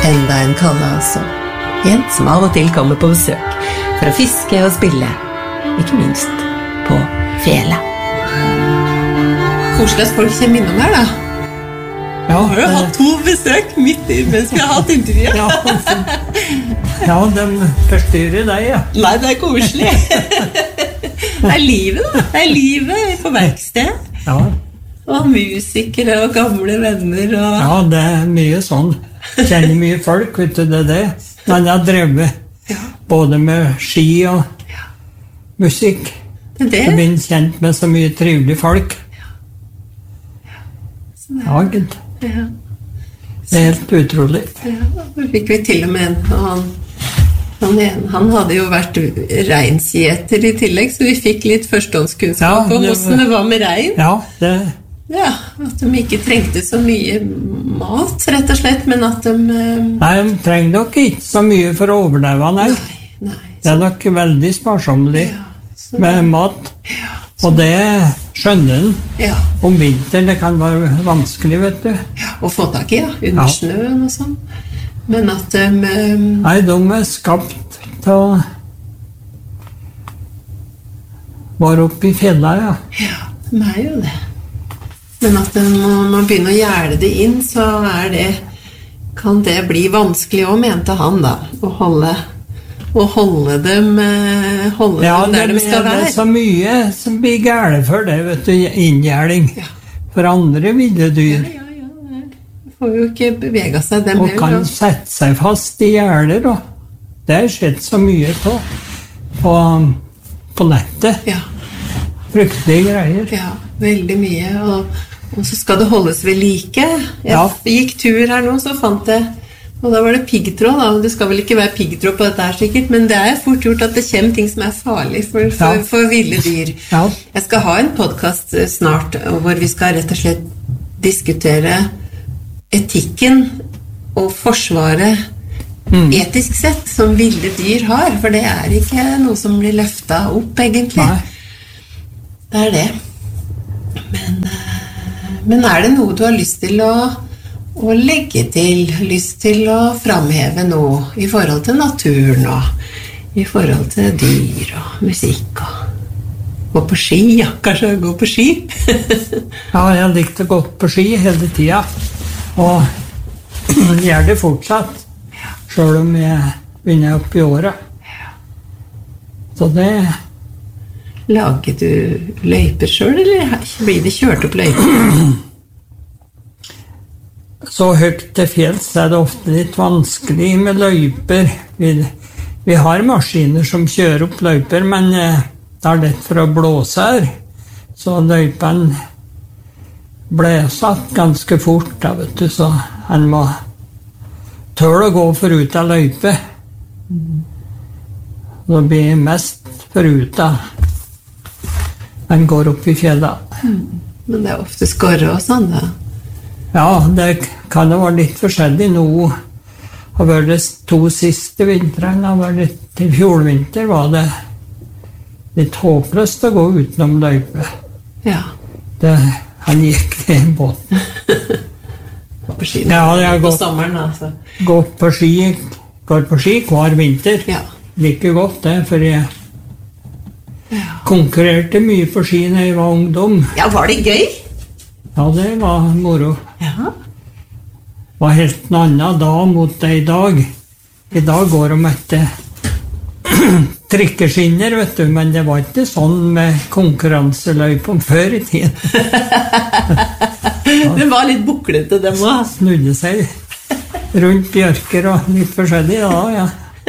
Enda en Kalle altså. En som av og til kommer på besøk for å fiske og spille, ikke minst på fjellet. Koselig at folk kommer innom her da. Ja, har du hatt 2 besøk midt i mens vi har hatt intervjuet? Ja, de forstyrrer deg, ja. Nei, det koselig. Det livet da. Det livet på verksted. Ja. Og musikere og gamle venner og... Ja, det mye sånn. Kjenner mye folk, vet du det. Men jeg har drevet både med ski og musikk. Det det? Jeg blir kjent med så mye trivelige folk. Ja, Gud. Ja. Det helt utrolig. Ja, da fikk vi til og med en, og han hadde jo vært reinsgjeter i tillegg, så vi fikk litt førstehåndskunnskap om hvordan det var med rein. Ja, det... Ja, at de ikke trengte så mye mat, rett og slett, men at de... Nei, de trenger nok ikke så mye for å overleve, nei. Nei. Det er nok veldig sparsommelig med mat. Og det skjønner den. Ja. Om vinteren, det kan være vanskelig, vet du. Ja, å få tak i, under snøen og sånn. Men at de... Nei, de er skapt til å være oppe i fjellet, ja. Ja, de er jo det. Men at når man begynner å gjerde det inn, så kan det bli vanskelig også, mente han da, å holde dem der de skal være. Ja, det er så mye som blir gærent for det, vet du, inngjerding. Ja. For andre ville dyr. Ja. De får jo ikke bevege seg dem og kan sette seg fast i gjerder, og det har skjedd så mye på nettet. Ja. Fryktelige greier. Ja, veldig mye, og så skal det holdes ved like. Jeg gikk tur her nå, så fant jeg, og da var det piggtråd da, det skal vel ikke være piggtråd på dette her sikkert, men det er fort gjort at det kommer ting som er farlig for ville dyr. Ja. Jeg skal ha en podcast snart, hvor vi skal rett og slett diskutere etikken og forsvaret etisk sett, som ville dyr har, for det er ikke noe som blir løftet opp, egentlig. Nei. Det er det. Men er det noe du har lyst til å legge til, lyst til å framheve noe i forhold til naturen og i forhold til dyr og musikk og gå på ski, ja, kanskje gå på ski? Ja, jeg likte å gå på ski hele tiden, og gjør det fortsatt, selv om jeg begynner opp i året. Så det... Lager du løyper selv, eller blir det kjørt opp løyper? Så høyt til fjells er det ofte litt vanskelig med løyper. Vi har maskiner som kjører opp løyper, men det er lett for å blåse her. Så løypen ble satt ganske fort, da, vet du, så han må tåle å gå forut av løype. Det blir mest forut av han går opp i fjellet. Men det er ofte skorre og sånn, da? Ja, det kan jo være litt forskjellig. Nå har vært det 2 siste vintrene, til fjolvinter var det litt håpløst å gå utenom løype. Ja. Han gikk i båten. På ski? Ja, jeg på sommeren, altså. Går på ski hver vinter. Ja. Like godt det, for jeg konkurrerte mye på ski når jeg var ungdom. Ja, var det gøy? Ja, det var moro. Ja. Det var helt noe annet da mot det i dag. I dag går de etter trikkeskinner, vet du, men det var ikke sånn med konkurranseløypen før i tiden. Det var litt buklete, det må. Snudde seg rundt bjørker og litt forskjellig, ja.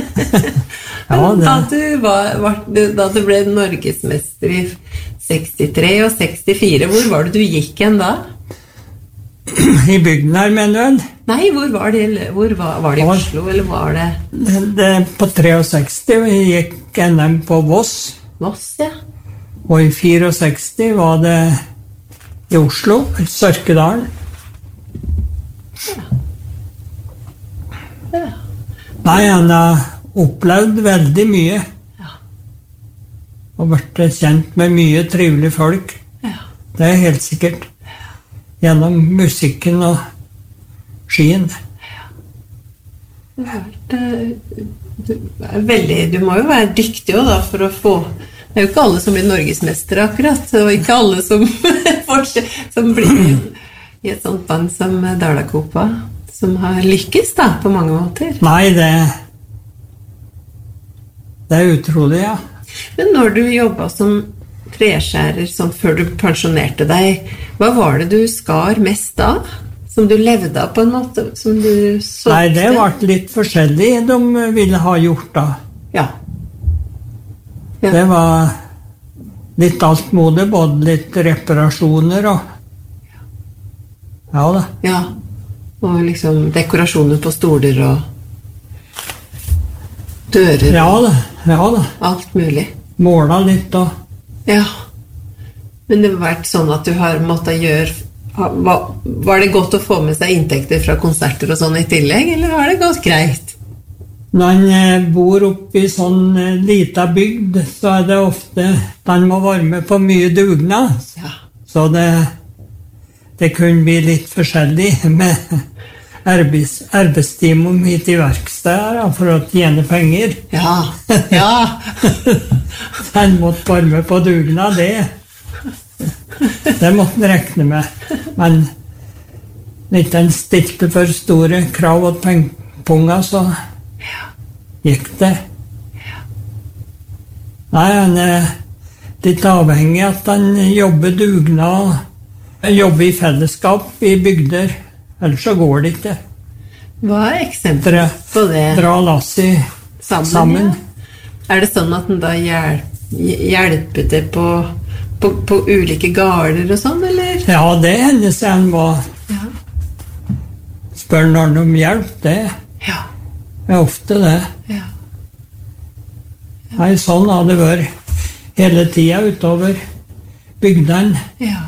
Da du ble norgesmester i 63 og 64, hvor var det du gikk hen da? I bygden her, mener du? Nei, hvor var det i Oslo, eller var det? På 63 gikk NM på Voss. Voss, ja. Og i 64 var det i Oslo, i Sørkedalen. Ja. Nei, han har opplevd veldig mye. Ja. Og vært kjent med mye trivelige folk. Ja. Det er helt sikkert. Gjennom musikken og skien. Ja. Du må jo være dyktig også, da, for å få... Det er jo ikke alle som blir norgesmestere akkurat, og ikke alle som blir i et sånt band som Dalakopa, som har lykkes da, på mange måter. Nei, det er utrolig, ja. Men når du jobbet som treskjærer, sånn før du pensjonerte deg, hva var det du skar mest da? Som du levde av på en måte? Som du solgte? Nei, det var litt forskjellig de ville ha gjort da. Ja. Det var litt altmodig, både litt reparasjoner og... Ja da. Ja, og liksom dekorasjoner på stoler og dører. Ja da. Alt mulig. Måla litt og... Ja. Men det har vært sånn at du har måttet gjøre... Var det godt å få med seg inntekter fra konserter og sånn i tillegg, eller har det gått greit? Når en bor oppe i sånn lita bygd, så det ofte man må være med på mye dugnad. Ja. Så det kunne bli litt forskjellig med arbeidstimen hit i verkstedet for å tjene penger. Ja. Man måtte være med på dugnad, det måtte en rekne med. Men hvis en stilte for store krav og pengepunger, så gikk det. Nei, han litt avhengig av at han jobber dugnad, jobber i fellesskap i bygder, ellers så går det ikke. Hva er eksempler på det? Dra lassi sammen. Ja. Er det sånn at den da hjelper til på ulike garder og sånn, eller? Ja, det hender seg han må spørre noen om hjelp, det er ofte det. Ja. Nei, sånn har det vært hele tiden utover bygdene. Ja.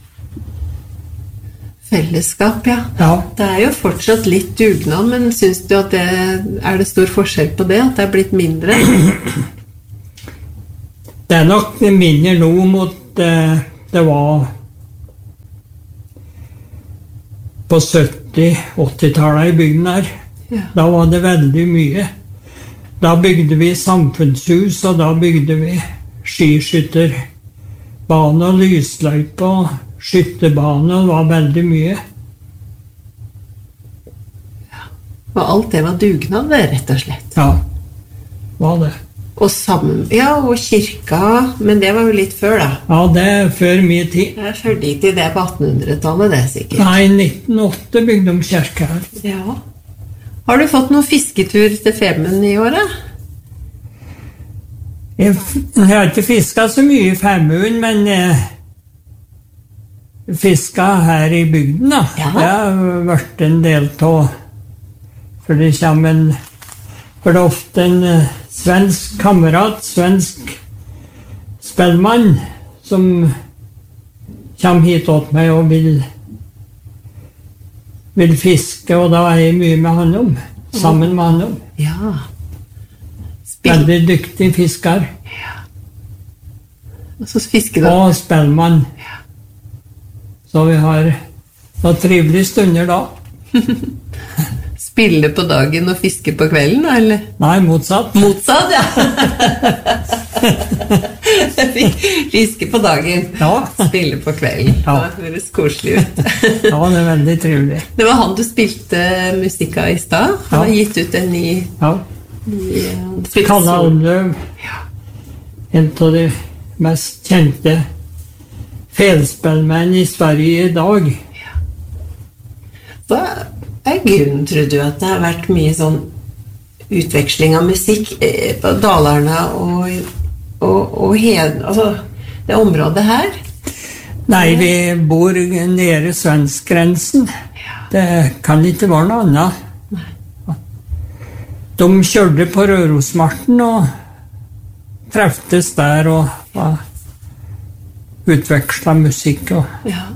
Fellesskap, ja. Det er jo fortsatt litt dugnad, men synes du at er det stor forskjell på det, at det er blitt mindre? Det er nok mindre nå mot det var på 70-80-tallet i bygden her. Ja. Da var det veldig mye. Da bygde vi samfunnshus, og da bygde vi skiskytterbane og lysløype og skytterbane, og det var veldig mye. Ja. Og alt det var dugnad, det, rett og slett. Ja, var det. Og og kirka, men det var jo litt før da. Ja, det er før mye tid. Det er før dit i det på 1800-tallet, det er sikkert. Nei, 1908 bygde de kirka her. Ja. Har du fått noen fisketur til Femund i året? Jeg har ikke fisket så mye i Femund, men fisket her i bygden da. Ja. Det har vært en del av, for det er ofte en svensk kamerat, svensk spellmann, som kommer hit åt meg og vil fiske, og da er jeg mye med han om, sammen med han om. Ja. Veldig dyktig fisker. Ja. Og så fisker du. Og spellmann. Ja. Så vi har noen trivelige stunder da. Spille på dagen og fiske på kvelden, da, eller? Nei, motsatt. Motsatt, ja. Fiske på dagen, spille på kvelden. Ja. Det høres koselig ut. Ja, det er veldig trivelig. Det var han du spilte musikk av i sted. Han har gitt ut en ny... Ja. Kalle Almløv. En av de mest kjente felspellmenn i Sverige i dag. Ja. Hva er grunnen, tror du, at det har vært mye sånn utveksling av musikk på Dalarna og altså, det området her? Nei, vi bor nede svensk-grensen. Det kan ikke være noe annet. De kjørte på Rørosmarten og treftes der og utvekslet musikk. Ja.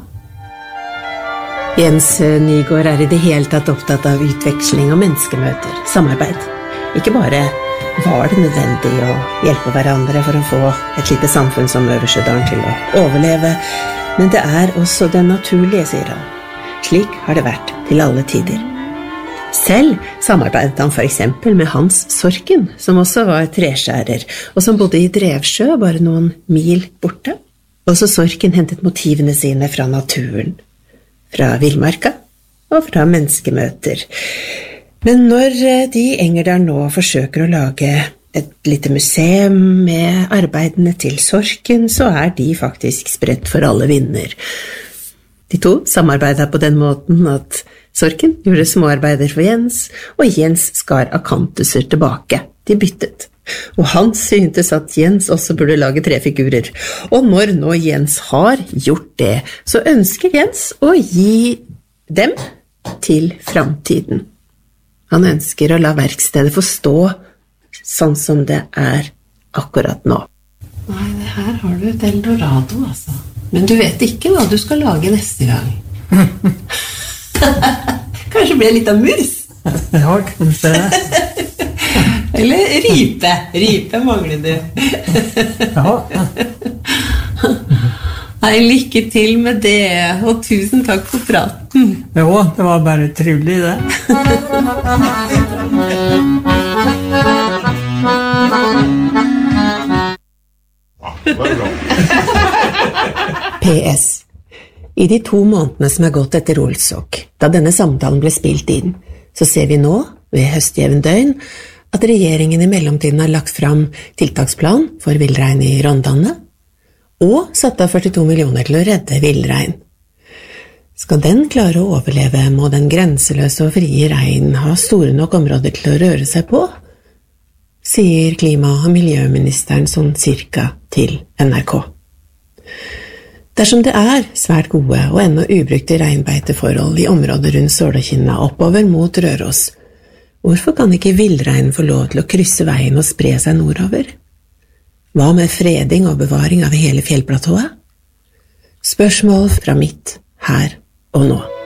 Jens Nygaard er i det hele tatt opptatt av utveksling og menneskemøter, samarbeid. Ikke bare var det nødvendig å hjelpe hverandre for å få et lite samfunn som Øversedalen til å overleve, men det er også det naturlige, sier han. Slik har det vært til alle tider. Selv samarbeidet han for eksempel med Hans Sorken, som også var treskjærer, og som bodde i Drevsjø, bare noen mil borte. Også Sorken hentet motivene sine fra naturen, fra villmarka og fra menneskemøter. Men når de Enger nå forsøker å lage et lite museum med arbeidene til Sorken, så de faktisk spredt for alle vinder. De to samarbeidet på den måten at Sorken gjorde småarbeider for Jens, og Jens skar akantuser tilbake. De byttet. Og han syntes at Jens også burde lage trefigurer. Og når nå Jens har gjort det, så ønsker Jens å gi dem til framtiden. Han ønsker å la verkstedet få stå sånn som det akkurat nå. Nei, det her har du et Eldorado, altså. Men du vet ikke hva du skal lage neste gang. Kanskje blir det litt av mus? Ja, kanskje det. Eller ripe. Ripe mangler du. Ja. Nei, lykke til med det, og tusen takk for praten. Jo, det var bare trivelig det. PS. I de 2 månedene som gått etter Olsok, da denne samtalen ble spilt inn, så ser vi nå, ved høstjevndøgn, at regjeringen i mellomtiden har lagt fram tiltaksplan for villrein i Rondane, og satt av 42 millioner til å redde villrein. Skal den klare å overleve, må den grenseløse og frie reinen ha store nok områder til å røre seg på, sier klima- og miljøministeren sånn cirka til NRK. Dersom det svært gode og ennå ubrukte reinbeiteforhold i området rundt Sålekinna oppover mot Røros, hvorfor kan ikke villreinen få lov til å krysse veien og spre seg nordover? Hva med freding og bevaring av hele fjellplatået? Spørsmål fra mitt her og nå.